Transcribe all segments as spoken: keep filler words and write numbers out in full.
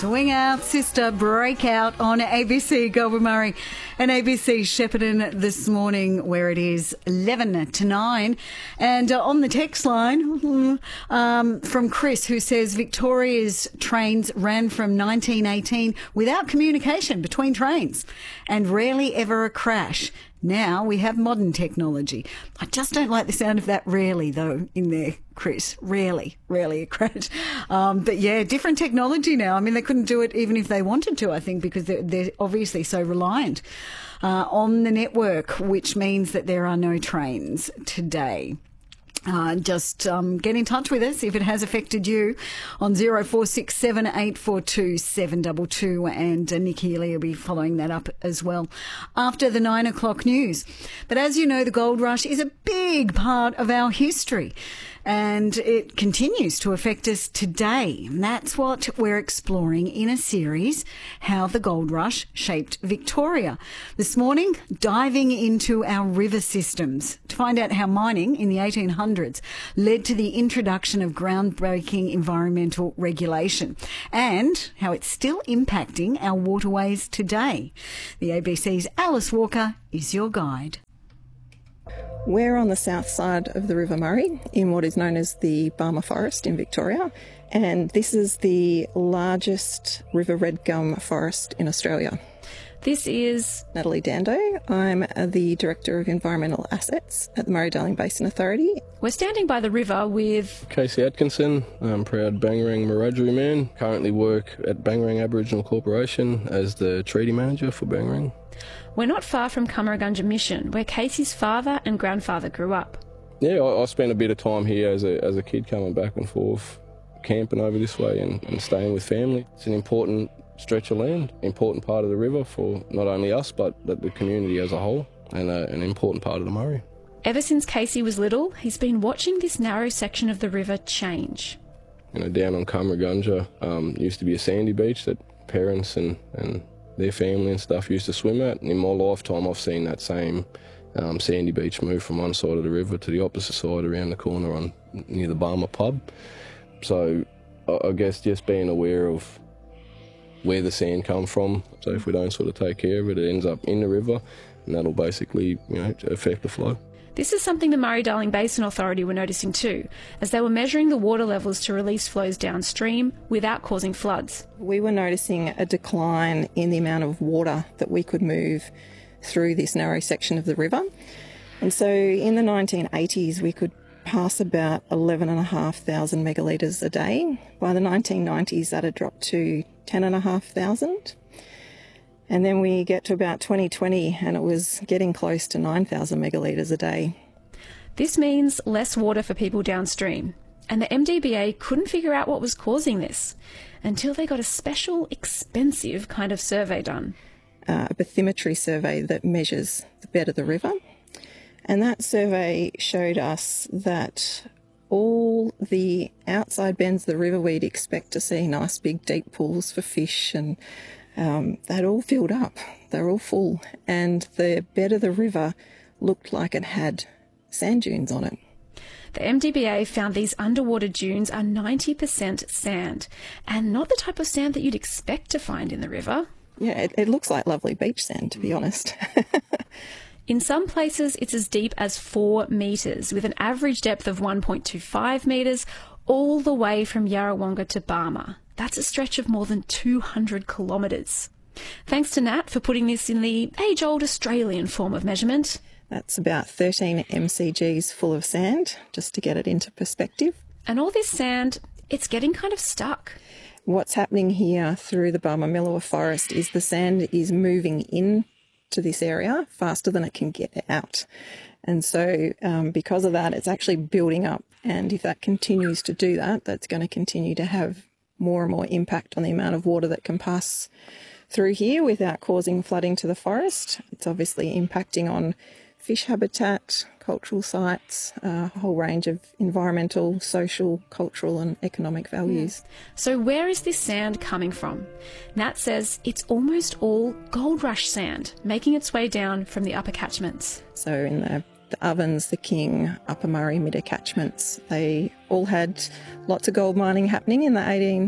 Swing Out Sister Breakout on A B C Goulburn Murray and A B C Shepparton this morning, where it is eleven to nine. And uh, on the text line um, from Chris, who says Victoria's trains ran from nineteen eighteen without communication between trains and rarely ever a crash. Now we have modern technology. I just don't like the sound of that rarely, though, in there, Chris. Rarely, rarely a crash. Um, but, yeah, different technology now. I mean, they couldn't do it even if they wanted to, I think, because they're, they're obviously so reliant uh, on the network, which means that there are no trains today. Uh, just um, get in touch with us if it has affected you on zero four six seven eight four two seven two two, and uh, Nick Healy will be following that up as well after the nine o'clock news. But as you know, the gold rush is a big part of our history, and it continues to affect us today. And that's what we're exploring in a series, How the Gold Rush Shaped Victoria. This morning, diving into our river systems to find out how mining in the eighteen hundreds led to the introduction of groundbreaking environmental regulation and how it's still impacting our waterways today. The A B C's Alice Walker is your guide. We're on the south side of the River Murray in what is known as the Barmah Forest in Victoria, and this is the largest river red gum forest in Australia. This is Natalie Dando. I'm the Director of Environmental Assets at the Murray-Darling Basin Authority. We're standing by the river with Casey Atkinson. I'm proud Bangarang Wiradjuri man. Currently work at Bangarang Aboriginal Corporation as the Treaty Manager for Bangarang. We're not far from Cummeragunja Mission, where Casey's father and grandfather grew up. Yeah, I, I spent a bit of time here as a as a kid, coming back and forth, camping over this way and, and staying with family. It's an important stretch of land, important part of the river for not only us but the community as a whole, and a, an important part of the Murray. Ever since Casey was little, he's been watching this narrow section of the river change. You know, down on Cummeragunja um, used to be a sandy beach that parents and, and their family and stuff used to swim at. And in my lifetime, I've seen that same um, sandy beach move from one side of the river to the opposite side around the corner on near the Barmah pub. So I, I guess just being aware of where the sand comes from. So if we don't sort of take care of it, it ends up in the river, and that'll basically, you know, affect the flow. This is something the Murray-Darling Basin Authority were noticing too, as they were measuring the water levels to release flows downstream without causing floods. We were noticing a decline in the amount of water that we could move through this narrow section of the river. And so in the nineteen eighties, we could pass about eleven thousand five hundred megalitres a day. By the nineteen nineties, that had dropped to ten thousand five hundred. And then we get to about twenty twenty and it was getting close to nine thousand megalitres a day. This means less water for people downstream. And the M D B A couldn't figure out what was causing this until they got a special, expensive kind of survey done. Uh, a bathymetry survey that measures the bed of the river. And that survey showed us that all the outside bends of the river we'd expect to see nice big deep pools for fish, and um, they'd all filled up. They're all full. And the bed of the river looked like it had sand dunes on it. The M D B A found these underwater dunes are ninety percent sand, and not the type of sand that you'd expect to find in the river. Yeah, it, it looks like lovely beach sand, to be honest. In some places, it's as deep as four metres, with an average depth of one point two five metres, all the way from Yarrawonga to Barmah. That's a stretch of more than two hundred kilometres. Thanks to Nat for putting this in the age-old Australian form of measurement. That's about thirteen M C Gs full of sand, just to get it into perspective. And all this sand, it's getting kind of stuck. What's happening here through the Barmah Forest is the sand is moving in to this area faster than it can get out. And so um, because of that, it's actually building up. And if that continues to do that, that's going to continue to have more and more impact on the amount of water that can pass through here without causing flooding to the forest. It's obviously impacting on fish habitat, cultural sites, a whole range of environmental, social, cultural and economic values. So where is this sand coming from? Nat says it's almost all gold rush sand, making its way down from the upper catchments. So in the, the Ovens, the King, Upper Murray, Midder catchments, they all had lots of gold mining happening in the eighteen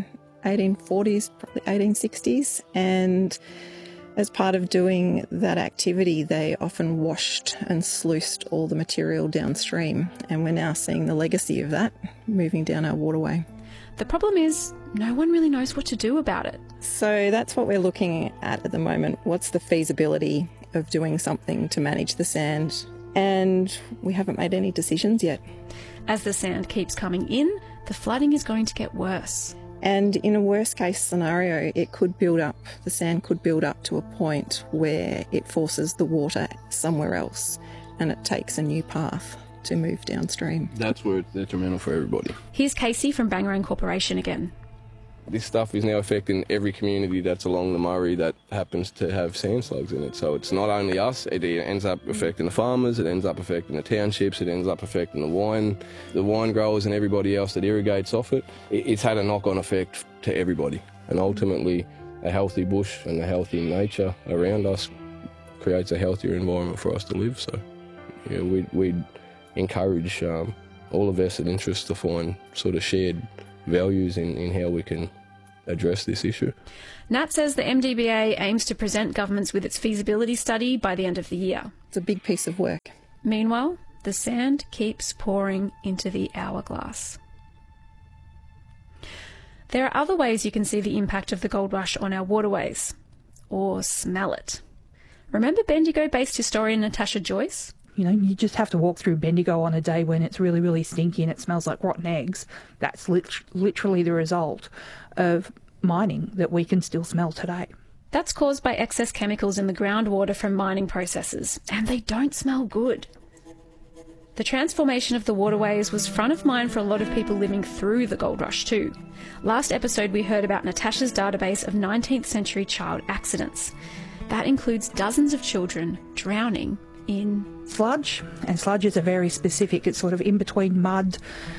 eighteen forties, probably eighteen sixties, and as part of doing that activity, they often washed and sluiced all the material downstream, and we're now seeing the legacy of that moving down our waterway. The problem is no one really knows what to do about it. So that's what we're looking at at the moment. What's the feasibility of doing something to manage the sand? And we haven't made any decisions yet. As the sand keeps coming in, the flooding is going to get worse. And in a worst case scenario, it could build up, the sand could build up to a point where it forces the water somewhere else and it takes a new path to move downstream. That's where it's detrimental for everybody. Here's Casey from Bangarang Corporation again. This stuff is now affecting every community that's along the Murray that happens to have sand slugs in it. So it's not only us, it ends up affecting the farmers, it ends up affecting the townships, it ends up affecting the wine, the wine growers and everybody else that irrigates off it. It's had a knock-on effect to everybody. And ultimately, a healthy bush and a healthy nature around us creates a healthier environment for us to live. So yeah, we'd, we'd encourage um, all of vested interests to find sort of shared values in, in how we can address this issue. Nat says the M D B A aims to present governments with its feasibility study by the end of the year. It's a big piece of work. Meanwhile, the sand keeps pouring into the hourglass. There are other ways you can see the impact of the gold rush on our waterways, or smell it. Remember Bendigo-based historian Natasha Joyce? You know, you just have to walk through Bendigo on a day when it's really, really stinky and it smells like rotten eggs. That's lit- literally the result of mining that we can still smell today. That's caused by excess chemicals in the groundwater from mining processes, and they don't smell good. The transformation of the waterways was front of mind for a lot of people living through the gold rush too. Last episode we heard about Natasha's database of nineteenth century child accidents. That includes dozens of children drowning in sludge, and sludges are very specific. It's sort of in between mud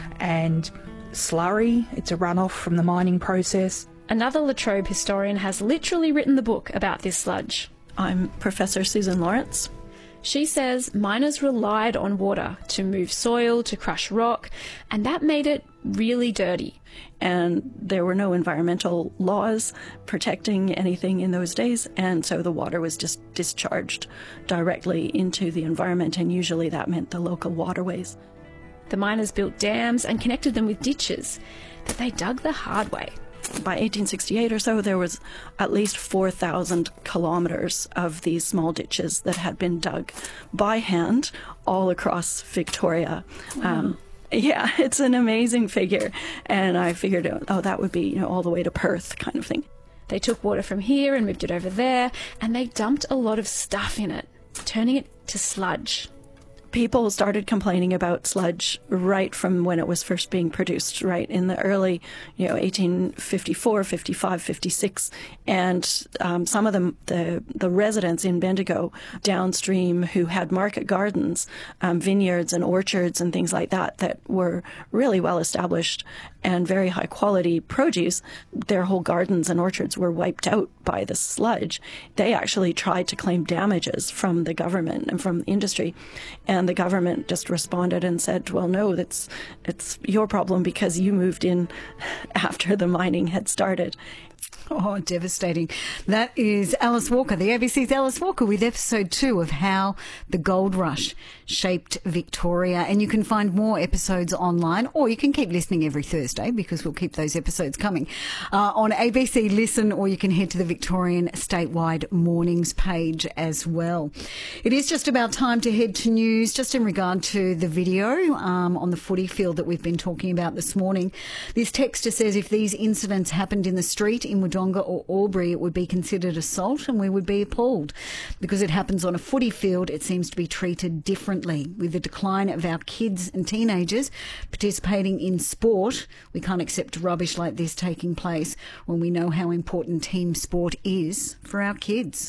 and slurry. It's a runoff from the mining process. Another La Trobe historian has literally written the book about this sludge. I'm Professor Susan Lawrence. She says miners relied on water to move soil, to crush rock, and that made it really dirty. And there were no environmental laws protecting anything in those days, and so the water was just discharged directly into the environment, and usually that meant the local waterways. The miners built dams and connected them with ditches that they dug the hard way. By eighteen sixty-eight or so, there was at least four thousand kilometres of these small ditches that had been dug by hand all across Victoria. Wow. Um, yeah, it's an amazing figure. And I figured, oh, that would be, you know, all the way to Perth kind of thing. They took water from here and moved it over there, and they dumped a lot of stuff in it, turning it to sludge. People started complaining about sludge right from when it was first being produced, right in the early, you know, eighteen fifty-four, fifty-five, fifty-six. And um, some of them, the, the residents in Bendigo downstream who had market gardens, um, vineyards and orchards and things like that, that were really well established and very high quality produce, their whole gardens and orchards were wiped out by the sludge. They actually tried to claim damages from the government and from the industry. And the government just responded and said, well, no, that's it's your problem because you moved in after the mining had started. Oh, devastating. That is Alice Walker, the A B C's Alice Walker, with episode two of How the Gold Rush Shaped Victoria. And you can find more episodes online, or you can keep listening every Thursday because we'll keep those episodes coming uh, on A B C Listen, or you can head to the Victorian Statewide Mornings page as well. It is just about time to head to news, just in regard to the video um, on the footy field that we've been talking about this morning. This texter says if these incidents happened in the street in Wodonga or Albury, it would be considered assault and we would be appalled. Because it happens on a footy field, it seems to be treated differently. With the decline of our kids and teenagers participating in sport, we can't accept rubbish like this taking place when we know how important team sport is for our kids.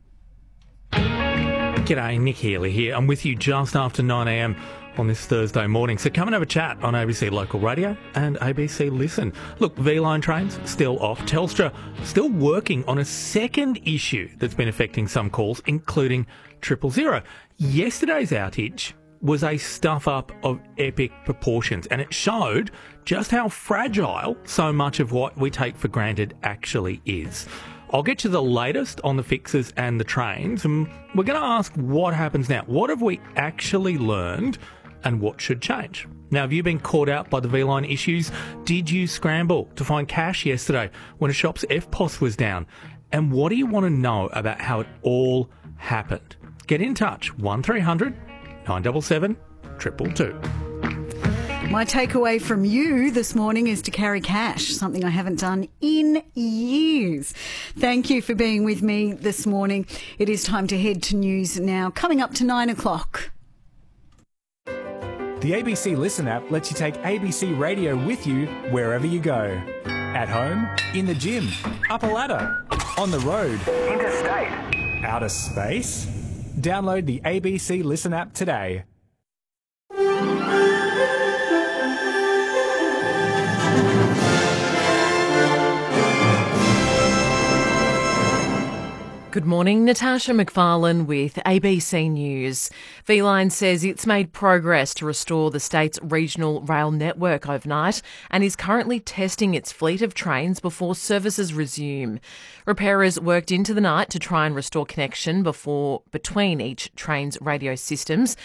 G'day, Nick Healy here. I'm with you just after nine a.m. on this Thursday morning. So come and have a chat on A B C Local Radio and A B C Listen. Look, V-Line trains still off. Telstra still working on a second issue that's been affecting some calls, including triple zero. Yesterday's outage was a stuff-up of epic proportions, and it showed just how fragile so much of what we take for granted actually is. I'll get you the latest on the fixes and the trains, and we're going to ask what happens now. What have we actually learned, and what should change? Now, have you been caught out by the V-Line issues? Did you scramble to find cash yesterday when a shop's F P O S was down? And what do you want to know about how it all happened? Get in touch, one three hundred nine seven seven two two two. My takeaway from you this morning is to carry cash, something I haven't done in years. Thank you for being with me this morning. It is time to head to news now, coming up to nine o'clock. The A B C Listen app lets you take A B C Radio with you wherever you go. At home, in the gym, up a ladder, on the road, interstate, outer space. Download the A B C Listen app today. Good morning, Natasha McFarlane with A B C News. V-Line says it's made progress to restore the state's regional rail network overnight and is currently testing its fleet of trains before services resume. Repairers worked into the night to try and restore connection before between each train's radio systems